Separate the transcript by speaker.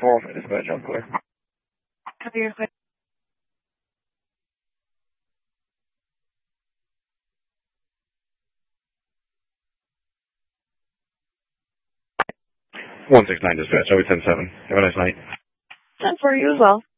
Speaker 1: 405 dispatch, I'm clear.
Speaker 2: Copy, you're clear.
Speaker 1: One 69 dispatch, Highway 10-7. Have a nice night.
Speaker 2: 10 for you as well.